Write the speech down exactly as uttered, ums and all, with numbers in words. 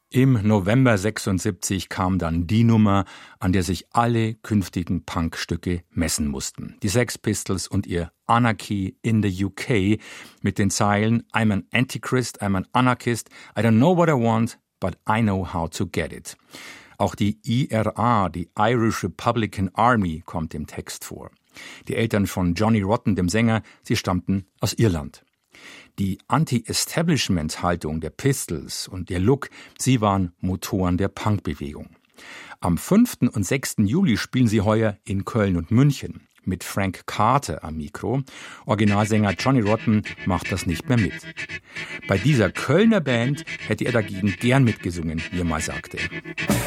Im November sechsundsiebzig kam dann die Nummer, an der sich alle künftigen Punkstücke messen mussten. Die Sex Pistols und ihr Anarchy in the U K mit den Zeilen I'm an Antichrist, I'm an Anarchist, I don't know what I want, but I know how to get it. Auch die I R A, die Irish Republican Army, kommt im Text vor. Die Eltern von Johnny Rotten, dem Sänger, sie stammten aus Irland. Die Anti-Establishment-Haltung der Pistols und der Look, sie waren Motoren der Punkbewegung. Am fünften und sechsten Juli spielen sie heuer in Köln und München mit Frank Carter am Mikro. Originalsänger Johnny Rotten macht das nicht mehr mit. Bei dieser Kölner Band hätte er dagegen gern mitgesungen, wie er mal sagte.